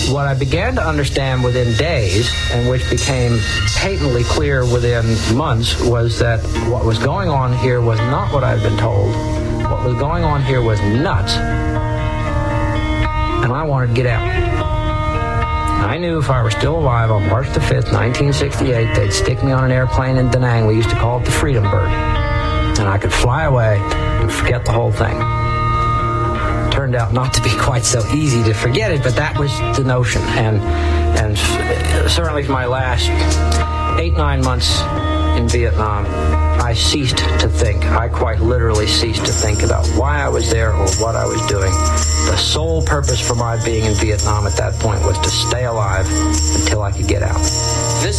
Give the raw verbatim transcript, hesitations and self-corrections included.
what I began to understand within days, and which became patently clear within months, was that what was going on here was not what I'd been told. What was going on here was nuts. And I wanted to get out. I knew if I were still alive on March the fifth, nineteen sixty-eight, they'd stick me on an airplane in Da Nang. We used to call it the Freedom Bird. And I could fly away and forget the whole thing. Turned out not to be quite so easy to forget it, but that was the notion. And and certainly for my last eight, nine months in Vietnam, I ceased to think. I quite literally ceased to think about why I was there or what I was doing. The sole purpose for my being in Vietnam at that point was to stay alive until I could get out. This